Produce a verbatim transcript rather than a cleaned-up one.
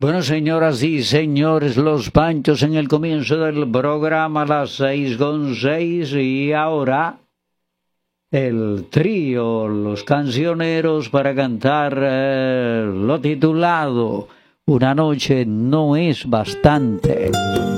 Bueno, señoras y señores, los Panchos en el comienzo del programa a las seis con seis y ahora el trío, los cancioneros para cantar eh, lo titulado Una noche no es bastante.